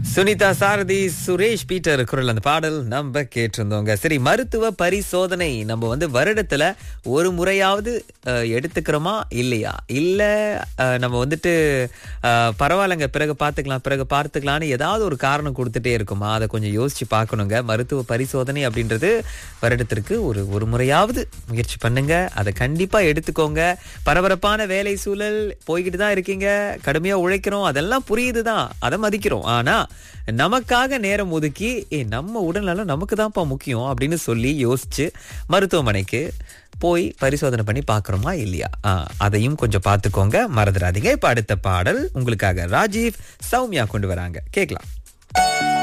சுனிதா சாரதி, Suresh Peter குரல் அந்த பாடல் நம்ம கேட்டிருந்தோங்க. சரி, மருத்துவ பரிசோதனை நம்ம வருடத்துல ஒரு முறையாவது எடுத்துக்கிறோமா இல்லையா? இல்ல நம்ம பரவாயில்லங்க பிறகு பார்த்துக்கலாம்னு ஏதாவது ஒரு காரணம் கொடுத்துட்டே இருக்குமா? அதை கொஞ்சம் யோசிச்சு பார்க்கணுங்க. மருத்துவ பரிசோதனை அப்படின்றது வருடத்திற்கு ஒரு முறையாவது முயற்சி பண்ணுங்க. அதை கண்டிப்பா எடுத்துக்கோங்க. பரபரப்பான வேலை சூழல் போய்கிட்டு தான் இருக்கீங்க, கடுமையா உழைக்கிறோம், அதெல்லாம் புரியுதுதான், அதை மதிக்கிறோம். ஆனா நமக்காக நேரம் ஒதுக்கி நம்ம உடல்நலம் நமக்கு தான்ப்பா முக்கியம் அப்படின்னு சொல்லி யோசிச்சு மருத்துவமனைக்கு போய் பரிசோதனை பண்ணி பார்க்கறோமா இல்லையா? அதையும் கொஞ்சம் பார்த்துக்கோங்க, மறந்துடாதீங்க. இப்ப அடுத்த பாடல் உங்களுக்காக ராஜீவ், சௌமியா கொண்டு வராங்க, கேட்கலாம்.